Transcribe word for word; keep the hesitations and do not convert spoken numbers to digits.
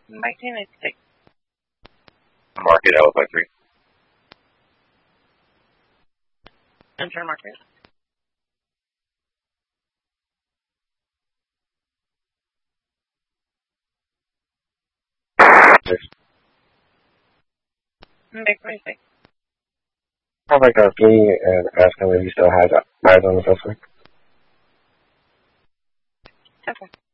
nineteen eighty-six. Mark it out by three. Enter market. Six. Make twenty-six. I'll back up three and ask him if he still has eyes on the suspect. Okay.